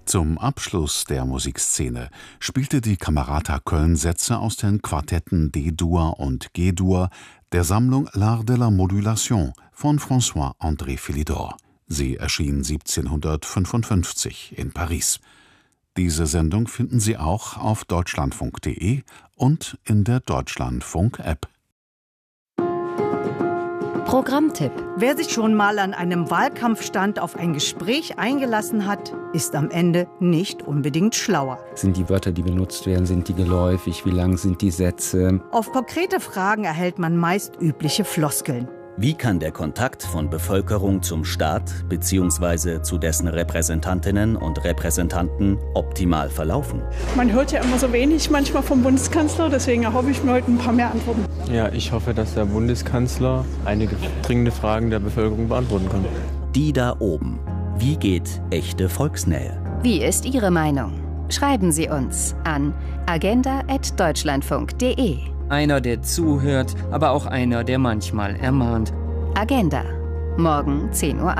Zum Abschluss der Musikszene spielte die Camerata Köln Sätze aus den Quartetten D-Dur und G-Dur der Sammlung L'Art de la Modulation von François-André Philidor. Sie erschien 1755 in Paris. Diese Sendung finden Sie auch auf deutschlandfunk.de und in der Deutschlandfunk-App. Programmtipp: Wer sich schon mal an einem Wahlkampfstand auf ein Gespräch eingelassen hat, ist am Ende nicht unbedingt schlauer. Sind die Wörter, die benutzt werden, sind die geläufig? Wie lang sind die Sätze? Auf konkrete Fragen erhält man meist übliche Floskeln. Wie kann der Kontakt von Bevölkerung zum Staat bzw. zu dessen Repräsentantinnen und Repräsentanten optimal verlaufen? Man hört ja immer so wenig manchmal vom Bundeskanzler, deswegen erhoffe ich mir heute ein paar mehr Antworten. Ja, ich hoffe, dass der Bundeskanzler einige dringende Fragen der Bevölkerung beantworten kann. Die da oben. Wie geht echte Volksnähe? Wie ist Ihre Meinung? Schreiben Sie uns an agenda@deutschlandfunk.de. Einer, der zuhört, aber auch einer, der manchmal ermahnt. Agenda. Morgen 10:08 Uhr.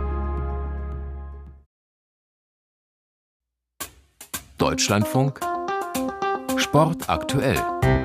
Deutschlandfunk Sport aktuell.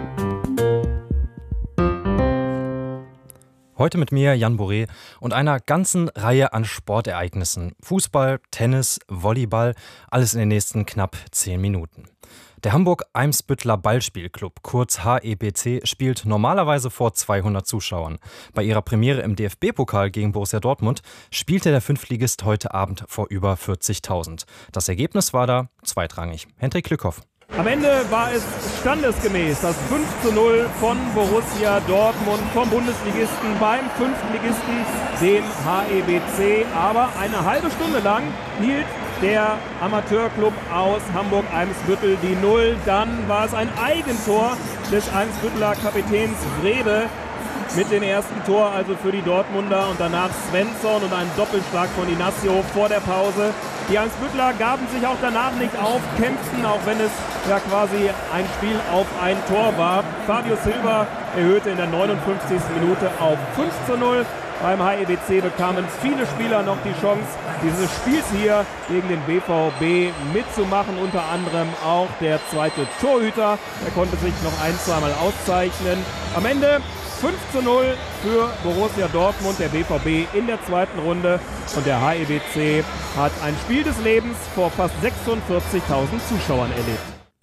Heute mit mir, Jan Boré, und einer ganzen Reihe an Sportereignissen. Fußball, Tennis, Volleyball, alles in den nächsten knapp 10 Minuten. Der Hamburg-Eimsbütteler Ballspielclub, kurz HEBC, spielt normalerweise vor 200 Zuschauern. Bei ihrer Premiere im DFB-Pokal gegen Borussia Dortmund spielte der Fünftligist heute Abend vor über 40.000. Das Ergebnis war da zweitrangig. Hendrik Glückhoff. Am Ende war es standesgemäß das 5:0 von Borussia Dortmund vom Bundesligisten beim Fünftligisten, dem HEBC. Aber eine halbe Stunde lang hielt der Amateurclub aus Hamburg-Eimsbüttel die 0. Dann war es ein Eigentor des Eimsbütteler Kapitäns Wrebe mit dem ersten Tor, also für die Dortmunder, und danach Svensson und ein Doppelschlag von Inacio vor der Pause. Die Eimsbüttler gaben sich auch danach nicht auf, kämpften, auch wenn es ja quasi ein Spiel auf ein Tor war. Fabio Silva erhöhte in der 59. Minute auf 5:0. Beim HEBC bekamen viele Spieler noch die Chance, dieses Spiels hier gegen den BVB mitzumachen. Unter anderem auch der zweite Torhüter. Er konnte sich noch ein-, zweimal auszeichnen. Am Ende 5:0 für Borussia Dortmund, der BVB in der zweiten Runde. Und der HEBC hat ein Spiel des Lebens vor fast 46.000 Zuschauern erlebt.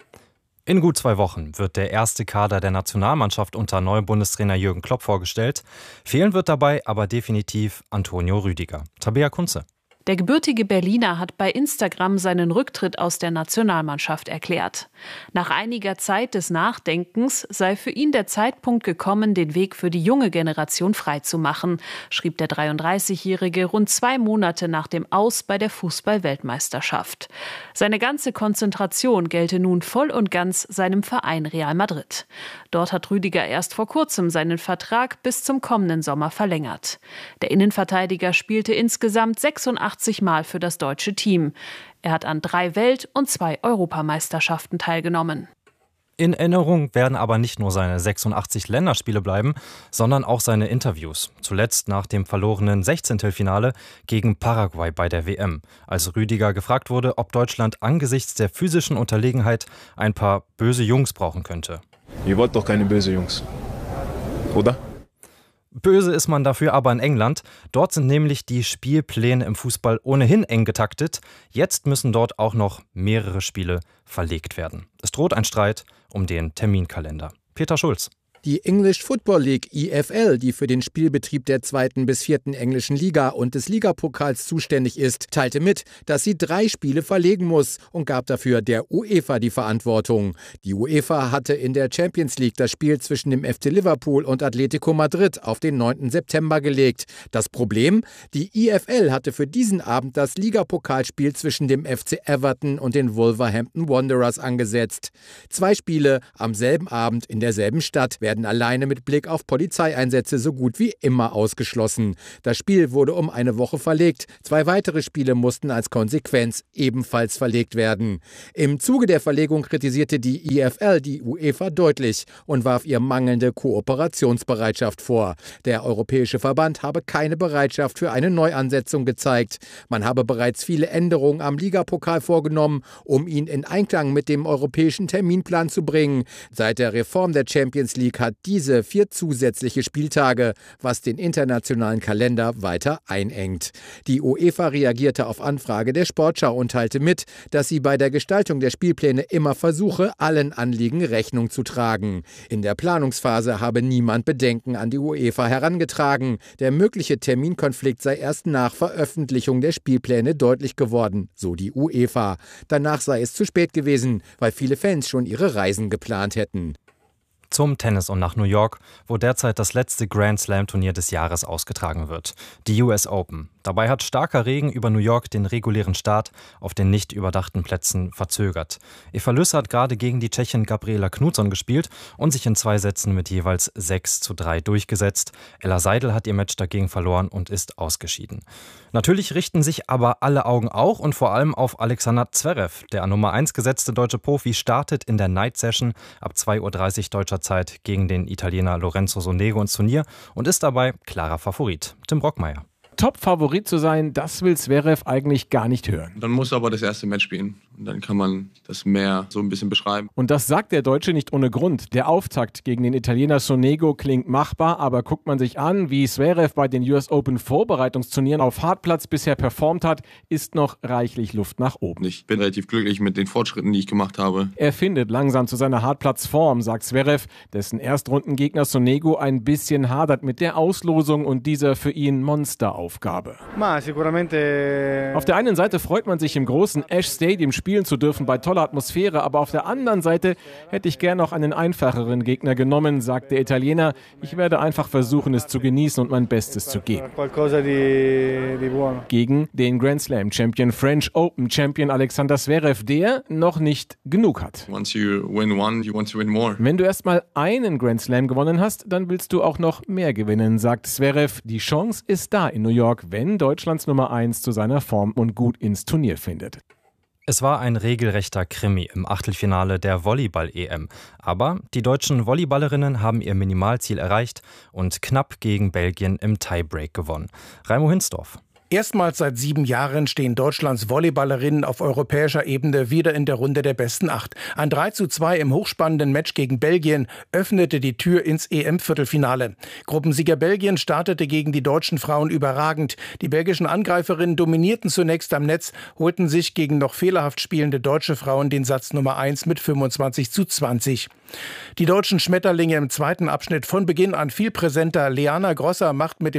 In gut 2 Wochen wird der erste Kader der Nationalmannschaft unter neuem Bundestrainer Jürgen Klopp vorgestellt. Fehlen wird dabei aber definitiv Antonio Rüdiger. Tabea Kunze. Der gebürtige Berliner hat bei Instagram seinen Rücktritt aus der Nationalmannschaft erklärt. Nach einiger Zeit des Nachdenkens sei für ihn der Zeitpunkt gekommen, den Weg für die junge Generation freizumachen, schrieb der 33-Jährige rund 2 Monate nach dem Aus bei der Fußball-Weltmeisterschaft. Seine ganze Konzentration gelte nun voll und ganz seinem Verein Real Madrid. Dort hat Rüdiger erst vor kurzem seinen Vertrag bis zum kommenden Sommer verlängert. Der Innenverteidiger spielte insgesamt 86 Mal für das deutsche Team. Er hat an 3 Welt- und 2 Europameisterschaften teilgenommen. In Erinnerung werden aber nicht nur seine 86 Länderspiele bleiben, sondern auch seine Interviews. Zuletzt nach dem verlorenen 16-Finale gegen Paraguay bei der WM, als Rüdiger gefragt wurde, ob Deutschland angesichts der physischen Unterlegenheit ein paar böse Jungs brauchen könnte. Ihr wollt doch keine böse Jungs, oder? Böse ist man dafür aber in England. Dort sind nämlich die Spielpläne im Fußball ohnehin eng getaktet. Jetzt müssen dort auch noch mehrere Spiele verlegt werden. Es droht ein Streit um den Terminkalender. Peter Schulz. Die English Football League EFL, die für den Spielbetrieb der 2. bis 4. englischen Liga und des Ligapokals zuständig ist, teilte mit, dass sie 3 Spiele verlegen muss und gab dafür der UEFA die Verantwortung. Die UEFA hatte in der Champions League das Spiel zwischen dem FC Liverpool und Atletico Madrid auf den 9. September gelegt. Das Problem? Die EFL hatte für diesen Abend das Ligapokalspiel zwischen dem FC Everton und den Wolverhampton Wanderers angesetzt. 2 Spiele am selben Abend in derselben Stadt werden werden alleine mit Blick auf Polizeieinsätze so gut wie immer ausgeschlossen. Das Spiel wurde um eine Woche verlegt. 2 weitere Spiele mussten als Konsequenz ebenfalls verlegt werden. Im Zuge der Verlegung kritisierte die IFL die UEFA deutlich und warf ihr mangelnde Kooperationsbereitschaft vor. Der Europäische Verband habe keine Bereitschaft für eine Neuansetzung gezeigt. Man habe bereits viele Änderungen am Ligapokal vorgenommen, um ihn in Einklang mit dem europäischen Terminplan zu bringen. Seit der Reform der Champions League hat diese 4 zusätzliche Spieltage, was den internationalen Kalender weiter einengt. Die UEFA reagierte auf Anfrage der Sportschau und teilte mit, dass sie bei der Gestaltung der Spielpläne immer versuche, allen Anliegen Rechnung zu tragen. In der Planungsphase habe niemand Bedenken an die UEFA herangetragen. Der mögliche Terminkonflikt sei erst nach Veröffentlichung der Spielpläne deutlich geworden, so die UEFA. Danach sei es zu spät gewesen, weil viele Fans schon ihre Reisen geplant hätten. Zum Tennis und nach New York, wo derzeit das letzte Grand-Slam-Turnier des Jahres ausgetragen wird, die US Open. Dabei hat starker Regen über New York den regulären Start auf den nicht überdachten Plätzen verzögert. Eva Lüsse hat gerade gegen die Tschechin Gabriela Knutsson gespielt und sich in 2 Sätzen mit jeweils 6:3 durchgesetzt. Ella Seidel hat ihr Match dagegen verloren und ist ausgeschieden. Natürlich richten sich aber alle Augen auch und vor allem auf Alexander Zverev. Der an Nummer 1 gesetzte deutsche Profi startet in der Night Session ab 2:30 Uhr deutscher Zeit gegen den Italiener Lorenzo Sonego ins Turnier und ist dabei klarer Favorit. Tim Brockmeier. Top-Favorit zu sein, das will Zverev eigentlich gar nicht hören. Dann muss er aber das erste Match spielen. Und dann kann man das mehr so ein bisschen beschreiben. Und das sagt der Deutsche nicht ohne Grund. Der Auftakt gegen den Italiener Sonego klingt machbar, aber guckt man sich an, wie Zverev bei den US Open Vorbereitungsturnieren auf Hartplatz bisher performt hat, ist noch reichlich Luft nach oben. Ich bin relativ glücklich mit den Fortschritten, die ich gemacht habe. Er findet langsam zu seiner Hartplatzform, sagt Zverev, dessen Erstrundengegner Sonego ein bisschen hadert mit der Auslosung und dieser für ihn Monsteraufgabe. Auf der einen Seite freut man sich im großen Ash Stadium spielen zu dürfen bei toller Atmosphäre, aber auf der anderen Seite hätte ich gern noch einen einfacheren Gegner genommen, sagt der Italiener. Ich werde einfach versuchen, es zu genießen und mein Bestes zu geben. Gegen den Grand Slam Champion, French Open Champion Alexander Zverev, der noch nicht genug hat. Wenn du erstmal einen Grand Slam gewonnen hast, dann willst du auch noch mehr gewinnen, sagt Zverev. Die Chance ist da in New York, wenn Deutschlands Nummer 1 zu seiner Form und gut ins Turnier findet. Es war ein regelrechter Krimi im Achtelfinale der Volleyball-EM. Aber die deutschen Volleyballerinnen haben ihr Minimalziel erreicht und knapp gegen Belgien im Tiebreak gewonnen. Raimo Hinsdorf. Erstmals seit 7 Jahren stehen Deutschlands Volleyballerinnen auf europäischer Ebene wieder in der Runde der besten 8. Ein 3:2 im hochspannenden Match gegen Belgien öffnete die Tür ins EM-Viertelfinale. Gruppensieger Belgien startete gegen die deutschen Frauen überragend. Die belgischen Angreiferinnen dominierten zunächst am Netz, holten sich gegen noch fehlerhaft spielende deutsche Frauen den Satz Nummer 1 mit 25:20. Die deutschen Schmetterlinge im zweiten Abschnitt von Beginn an viel präsenter. Leana Grosser macht mit dem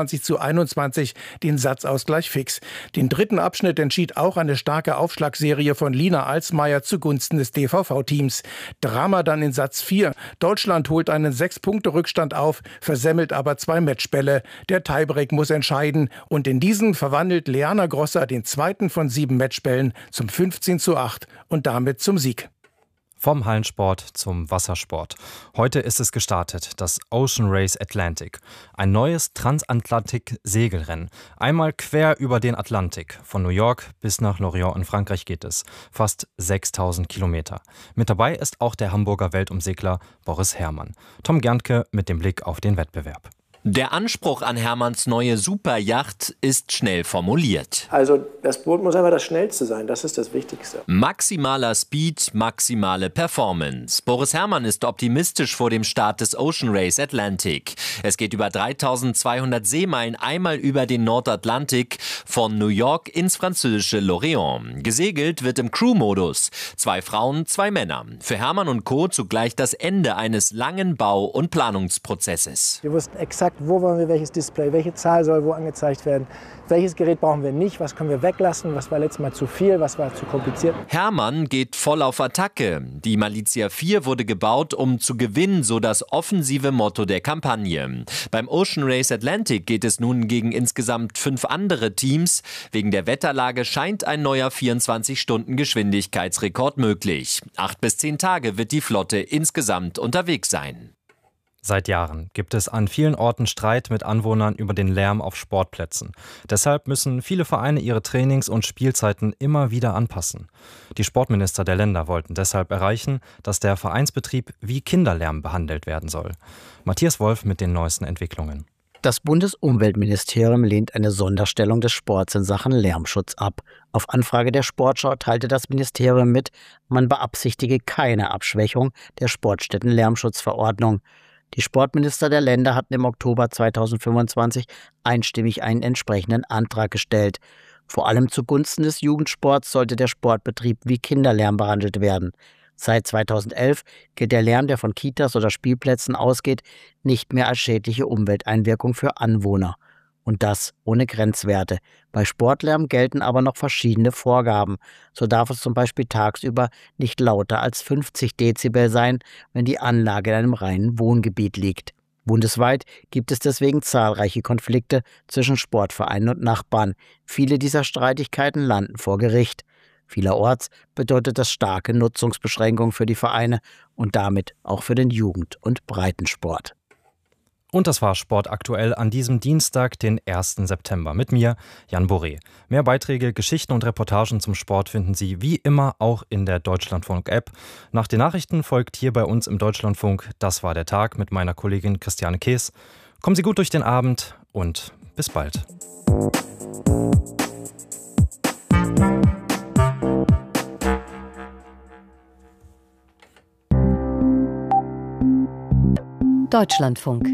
25:21 den Satzausgleich fix. Den dritten Abschnitt entschied auch eine starke Aufschlagserie von Lina Alsmeier zugunsten des DVV-Teams. Drama dann in Satz 4. Deutschland holt einen 6-Punkte-Rückstand auf, versemmelt aber 2 Matchbälle. Der Tiebreak muss entscheiden und in diesen verwandelt Leana Grosser den zweiten von 7 Matchbällen zum 15:8 und damit zum Sieg. Vom Hallensport zum Wassersport. Heute ist es gestartet, das Ocean Race Atlantic. Ein neues Transatlantik-Segelrennen. Einmal quer über den Atlantik. Von New York bis nach Lorient in Frankreich geht es. Fast 6000 Kilometer. Mit dabei ist auch der Hamburger Weltumsegler Boris Herrmann. Tom Gerntke mit dem Blick auf den Wettbewerb. Der Anspruch an Herrmanns neue Superyacht ist schnell formuliert. Also das Boot muss einfach das Schnellste sein, das ist das Wichtigste. Maximaler Speed, maximale Performance. Boris Herrmann ist optimistisch vor dem Start des Ocean Race Atlantic. Es geht über 3200 Seemeilen einmal über den Nordatlantik von New York ins französische Lorient. Gesegelt wird im Crew-Modus. 2 Frauen, 2 Männer. Für Herrmann und Co. zugleich das Ende eines langen Bau- und Planungsprozesses. Wir wussten exakt, wo wollen wir welches Display, welche Zahl soll wo angezeigt werden, welches Gerät brauchen wir nicht, was können wir weglassen, was war letztes Mal zu viel, was war zu kompliziert. Herrmann geht voll auf Attacke. Die Malizia 4 wurde gebaut, um zu gewinnen, so das offensive Motto der Kampagne. Beim Ocean Race Atlantic geht es nun gegen insgesamt 5 andere Teams. Wegen der Wetterlage scheint ein neuer 24-Stunden-Geschwindigkeitsrekord möglich. 8 bis 10 Tage wird die Flotte insgesamt unterwegs sein. Seit Jahren gibt es an vielen Orten Streit mit Anwohnern über den Lärm auf Sportplätzen. Deshalb müssen viele Vereine ihre Trainings- und Spielzeiten immer wieder anpassen. Die Sportminister der Länder wollten deshalb erreichen, dass der Vereinsbetrieb wie Kinderlärm behandelt werden soll. Matthias Wolf mit den neuesten Entwicklungen. Das Bundesumweltministerium lehnt eine Sonderstellung des Sports in Sachen Lärmschutz ab. Auf Anfrage der Sportschau teilte das Ministerium mit, man beabsichtige keine Abschwächung der Sportstätten-Lärmschutzverordnung. Die Sportminister der Länder hatten im Oktober 2025 einstimmig einen entsprechenden Antrag gestellt. Vor allem zugunsten des Jugendsports sollte der Sportbetrieb wie Kinderlärm behandelt werden. Seit 2011 gilt der Lärm, der von Kitas oder Spielplätzen ausgeht, nicht mehr als schädliche Umwelteinwirkung für Anwohner. Und das ohne Grenzwerte. Bei Sportlärm gelten aber noch verschiedene Vorgaben. So darf es zum Beispiel tagsüber nicht lauter als 50 Dezibel sein, wenn die Anlage in einem reinen Wohngebiet liegt. Bundesweit gibt es deswegen zahlreiche Konflikte zwischen Sportvereinen und Nachbarn. Viele dieser Streitigkeiten landen vor Gericht. Vielerorts bedeutet das starke Nutzungsbeschränkungen für die Vereine und damit auch für den Jugend- und Breitensport. Und das war Sport aktuell an diesem Dienstag, den 1. September. Mit mir, Jan Boré. Mehr Beiträge, Geschichten und Reportagen zum Sport finden Sie wie immer auch in der Deutschlandfunk-App. Nach den Nachrichten folgt hier bei uns im Deutschlandfunk Das war der Tag mit meiner Kollegin Christiane Kees. Kommen Sie gut durch den Abend und bis bald. Deutschlandfunk.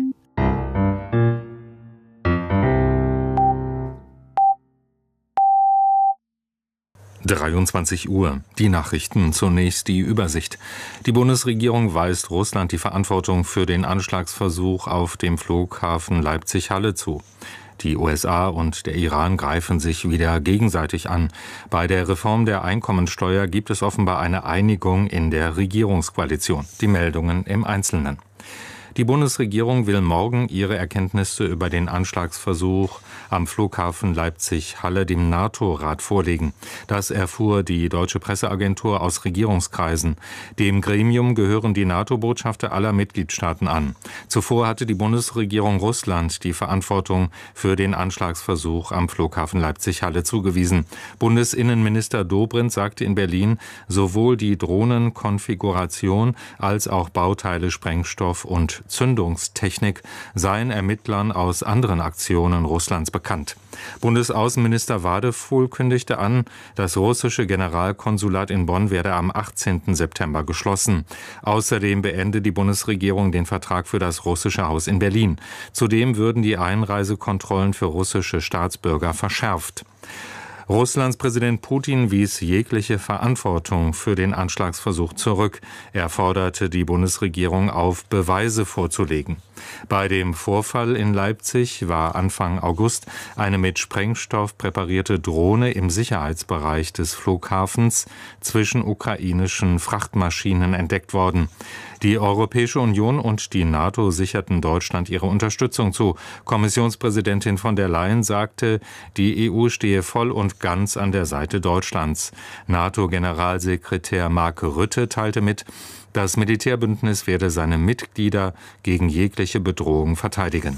Uhr. Die Nachrichten, zunächst die Übersicht. Die Bundesregierung weist Russland die Verantwortung für den Anschlagsversuch auf dem Flughafen Leipzig-Halle zu. Die USA und der Iran greifen sich wieder gegenseitig an. Bei der Reform der Einkommensteuer gibt es offenbar eine Einigung in der Regierungskoalition. Die Meldungen im Einzelnen. Die Bundesregierung will morgen ihre Erkenntnisse über den Anschlagsversuch am Flughafen Leipzig-Halle dem NATO-Rat vorlegen. Das erfuhr die deutsche Presseagentur aus Regierungskreisen. Dem Gremium gehören die NATO-Botschafter aller Mitgliedstaaten an. Zuvor hatte die Bundesregierung Russland die Verantwortung für den Anschlagsversuch am Flughafen Leipzig-Halle zugewiesen. Bundesinnenminister Dobrindt sagte in Berlin, sowohl die Drohnenkonfiguration als auch Bauteile, Sprengstoff und Zündungstechnik seien Ermittlern aus anderen Aktionen Russlands bekannt. Bundesaußenminister Wadefuhl kündigte an, das russische Generalkonsulat in Bonn werde am 18. September geschlossen. Außerdem beende die Bundesregierung den Vertrag für das russische Haus in Berlin. Zudem würden die Einreisekontrollen für russische Staatsbürger verschärft. Russlands Präsident Putin wies jegliche Verantwortung für den Anschlagsversuch zurück. Er forderte die Bundesregierung auf, Beweise vorzulegen. Bei dem Vorfall in Leipzig war Anfang August eine mit Sprengstoff präparierte Drohne im Sicherheitsbereich des Flughafens zwischen ukrainischen Frachtmaschinen entdeckt worden. Die Europäische Union und die NATO sicherten Deutschland ihre Unterstützung zu. Kommissionspräsidentin von der Leyen sagte, die EU stehe voll und ganz an der Seite Deutschlands. NATO-Generalsekretär Mark Rutte teilte mit, das Militärbündnis werde seine Mitglieder gegen jegliche Bedrohung verteidigen.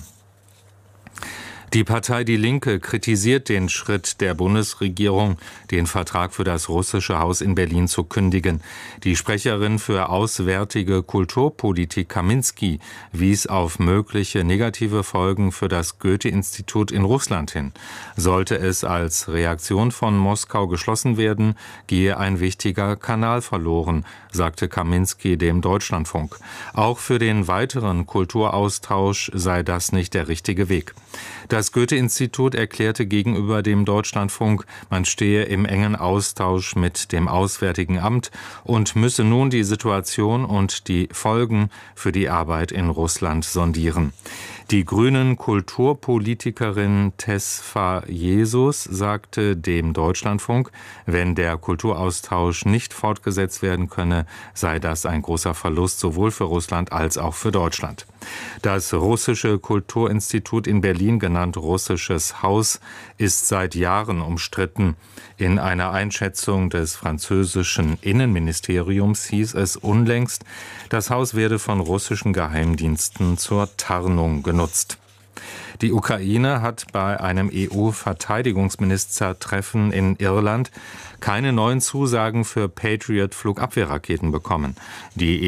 Die Partei Die Linke kritisiert den Schritt der Bundesregierung, den Vertrag für das russische Haus in Berlin zu kündigen. Die Sprecherin für auswärtige Kulturpolitik Kaminski wies auf mögliche negative Folgen für das Goethe-Institut in Russland hin. Sollte es als Reaktion von Moskau geschlossen werden, gehe ein wichtiger Kanal verloren, sagte Kaminski dem Deutschlandfunk. Auch für den weiteren Kulturaustausch sei das nicht der richtige Weg. Das Goethe-Institut erklärte gegenüber dem Deutschlandfunk, man stehe im engen Austausch mit dem Auswärtigen Amt und müsse nun die Situation und die Folgen für die Arbeit in Russland sondieren. Die grünen Kulturpolitikerin Tesfa Jesus sagte dem Deutschlandfunk, wenn der Kulturaustausch nicht fortgesetzt werden könne, sei das ein großer Verlust sowohl für Russland als auch für Deutschland. Das russische Kulturinstitut in Berlin, genannt Russisches Haus, ist seit Jahren umstritten. In einer Einschätzung des französischen Innenministeriums hieß es unlängst, das Haus werde von russischen Geheimdiensten zur Tarnung genutzt. Die Ukraine hat bei einem EU-Verteidigungsministertreffen in Irland keine neuen Zusagen für Patriot-Flugabwehrraketen bekommen. Die